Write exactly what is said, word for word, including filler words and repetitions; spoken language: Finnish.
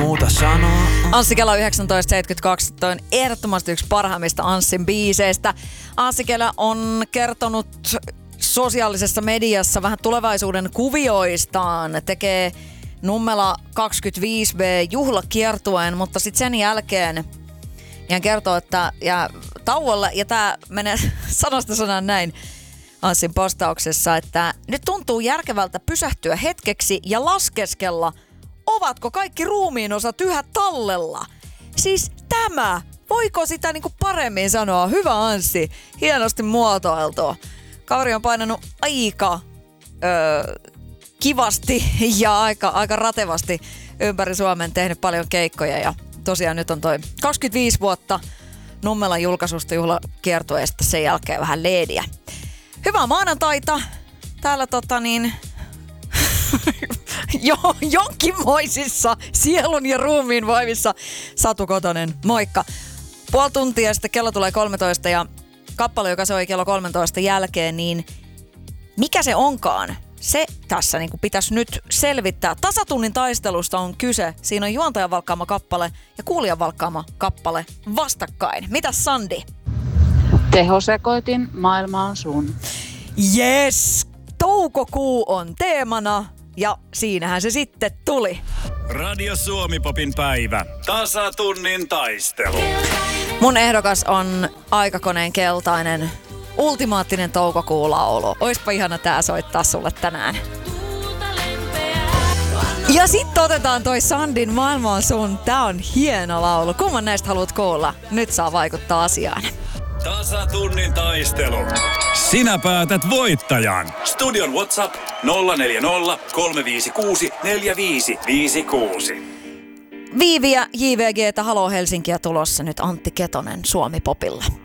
muuta sanoa. Anssi Kela yhdeksäntoista seitsemänkymmentäkaksi on ehdottomasti yksi parhaimmista Anssin biiseistä. Anssi Kela on kertonut sosiaalisessa mediassa vähän tulevaisuuden kuvioistaan. Tekee Nummela kaksikymmentäviisi B juhlakiertueen, mutta sitten sen jälkeen hän kertoo, että jää tauolle, ja tämä menee sanasta sanaan näin Anssin postauksessa, että nyt tuntuu järkevältä pysähtyä hetkeksi ja laskeskella, ovatko kaikki ruumiin osat yhä tallella. Siis tämä, voiko sitä niinku paremmin sanoa? Hyvä Anssi, hienosti muotoiltu. Kaveri on painanut aika öö, kivasti ja aika, aika ratevasti ympäri Suomen, tehnyt paljon keikkoja, ja tosiaan nyt on toi kaksikymmentäviisi vuotta Nummelan julkaisusta juhlakiertueesta, sen jälkeen vähän leediä. Hyvää maanantaita. Täällä tota niin jo, jonkinmoisissa sielun ja ruumiin voimissa Satu Kotonen. Moikka. Puoli tuntia sitten kello tulee kolmetoista ja kappale, joka soi kello kolmetoista jälkeen, niin mikä se onkaan? Se tässä niin kuin pitäisi nyt selvittää. Tasatunnin taistelusta on kyse. Siinä on juontajan valkkaama kappale ja kuulijan valkkaama kappale vastakkain. Mitäs Sandi? Tehosekoitin, maailma on sun. Yes! Toukokuu on teemana ja siinähän se sitten tuli. Radio Suomi-popin päivä. Tasatunnin taistelu. Mun ehdokas on Aikakoneen keltainen ultimaattinen toukokuulaulu. Oispa ihana tää soittaa sulle tänään. Ja sitten otetaan toi Sandin Maailma on sun. Tää on hieno laulu. Kumman näistä haluat kuulla? Nyt saa vaikuttaa asiaan. Tasatunnin taistelu. Sinä päätät voittajan. Studion WhatsApp nolla neljä nolla, kolme viisi kuusi, neljä viisi viisi kuusi. Viiviä J V G:tä Halo Helsinkiä tulossa nyt Antti Ketonen Suomi-popilla.